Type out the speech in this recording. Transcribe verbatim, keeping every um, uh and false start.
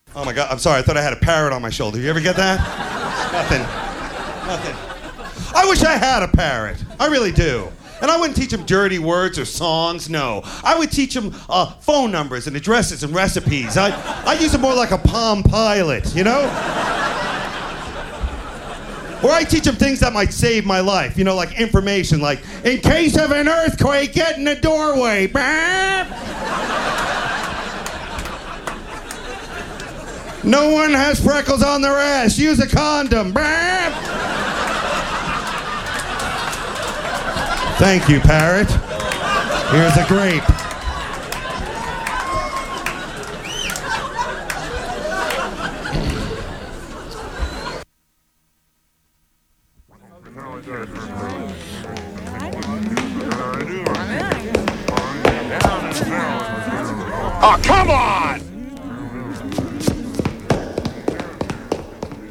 Oh my God, I'm sorry, I thought I had a parrot on my shoulder. You ever get that? Nothing. Nothing. I wish I had a parrot. I really do. And I wouldn't teach him dirty words or songs, no. I would teach him uh, phone numbers and addresses and recipes. I, I'd use him more like a Palm Pilot, you know? Or I teach him things that might save my life, you know, like information, like, in case of an earthquake, get in the doorway. No one has freckles on their ass. Use a condom. Thank you, parrot. Here's a grape. Oh, come on!